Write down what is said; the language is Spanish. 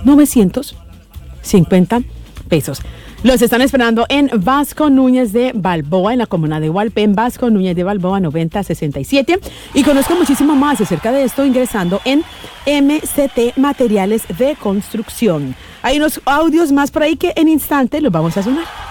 950 pesos. Los están esperando en Vasco Núñez de Balboa, en la comuna de Hualpén, en Vasco Núñez de Balboa 9067. Y conozco muchísimo más acerca de esto ingresando en MCT Materiales de Construcción. Hay unos audios más por ahí que en instante los vamos a sonar.